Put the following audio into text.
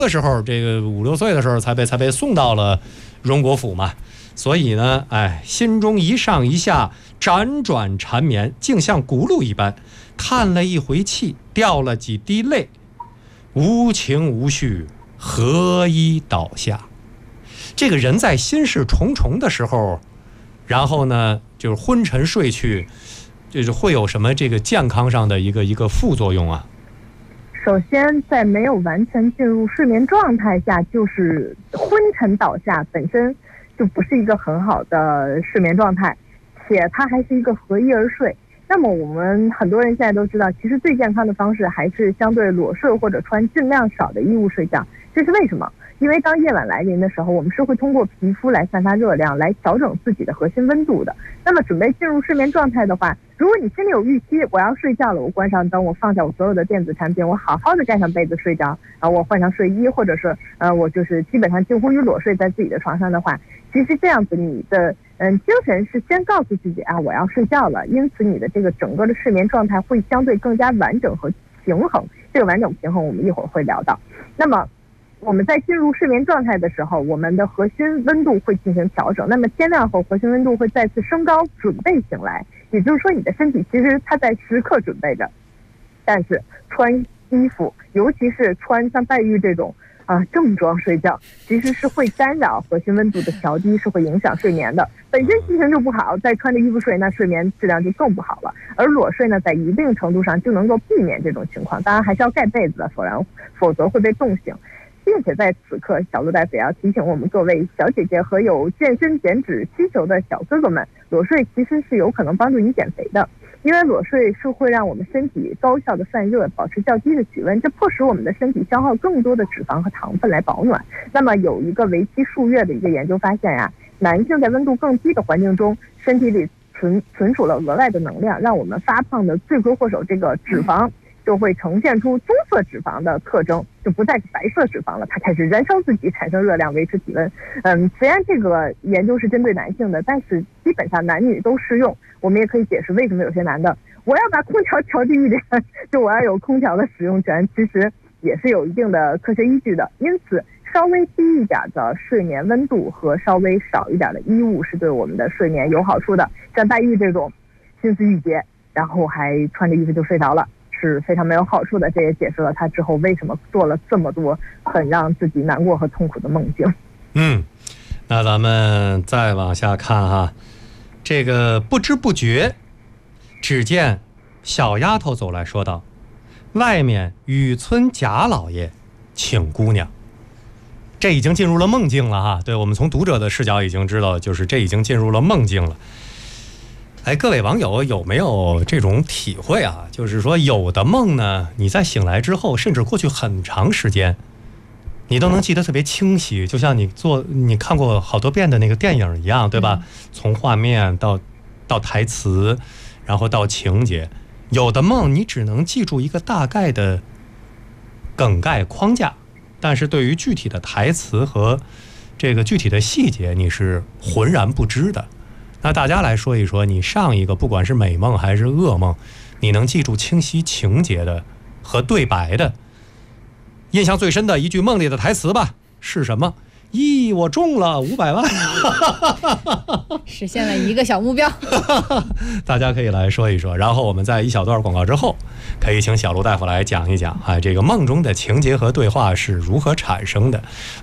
的时候，这个5、6岁的时候才被送到了荣国府嘛。所以呢，心中一上一下，辗转缠绵，竟像轱辘一般，叹了一回气，掉了几滴泪，无情无绪，合一倒下。这个人在心事重重的时候，然后呢，就是昏沉睡去，就是会有什么这个健康上的一个副作用啊？ 首先，在没有完全进入睡眠状态下，就是昏沉倒下，本身就不是一个很好的睡眠状态，且它还是一个合衣而睡。那么我们很多人现在都知道，其实最健康的方式还是相对裸睡或者穿尽量少的衣物睡觉。这是为什么？因为当夜晚来临的时候，我们是会通过皮肤来散发热量，来调整自己的核心温度的。那么准备进入睡眠状态的话，如果你心里有预期，我要睡觉了，我关上灯，我放下我所有的电子产品，我好好的盖上被子睡着，我换上睡衣，或者是我就是基本上近乎于裸睡在自己的床上的话，其实这样子你的精神是先告诉自己我要睡觉了，因此你的这个整个的睡眠状态会相对更加完整和平衡。这个完整平衡我们一会儿会聊到。那么我们在进入睡眠状态的时候，我们的核心温度会进行调整，那么天亮后核心温度会再次升高，准备醒来。也就是说，你的身体其实它在时刻准备着，但是穿衣服，尤其是穿像黛玉这种正装睡觉，其实是会干扰核心温度的调低，是会影响睡眠的。本身心情就不好，再穿着衣服睡，那睡眠质量就更不好了。而裸睡呢，在一定程度上就能够避免这种情况，当然还是要盖被子的，否则会被冻醒。并且在此刻，小鹿大夫也要提醒我们各位小姐姐和有健身减脂需求的小哥哥们，裸睡其实是有可能帮助你减肥的，因为裸睡是会让我们身体高效的散热，保持较低的体温，这迫使我们的身体消耗更多的脂肪和糖分来保暖。那么有一个为期数月的一个研究发现男性在温度更低的环境中，身体里存储了额外的能量，让我们发胖的罪魁祸首这个脂肪就会呈现出棕色脂肪的特征，就不再是白色脂肪了，它开始燃烧自己，产生热量，维持体温。虽然这个研究是针对男性的，但是基本上男女都适用。我们也可以解释为什么有些男的，我要把空调调低一点，就我要有空调的使用权，其实也是有一定的科学依据的。因此，稍微低一点的睡眠温度和稍微少一点的衣物是对我们的睡眠有好处的。像黛玉这种心思郁结，然后还穿着衣服就睡着了，是非常没有好处的。这也解释了他之后为什么做了这么多很让自己难过和痛苦的梦境。 那咱们再往下看哈，这个不知不觉，只见小丫头走来说道：“外面雨村贾老爷请姑娘。”这已经进入了梦境了哈。对，我们从读者的视角已经知道，就是这已经进入了梦境了。各位网友有没有这种体会啊？就是说有的梦呢，你在醒来之后，甚至过去很长时间，你都能记得特别清晰，就像你看过好多遍的那个电影一样，对吧？从画面到台词，然后到情节。有的梦你只能记住一个大概的梗概框架，但是对于具体的台词和这个具体的细节，你是浑然不知的。那大家来说一说，你上一个不管是美梦还是噩梦，你能记住清晰情节的和对白的，印象最深的一句梦里的台词吧，是什么？我中了500万， 实现了一个小目标。 大家可以来说一说，然后我们在一小段广告之后，可以请小鹿大夫来讲一讲这个梦中的情节和对话是如何产生的。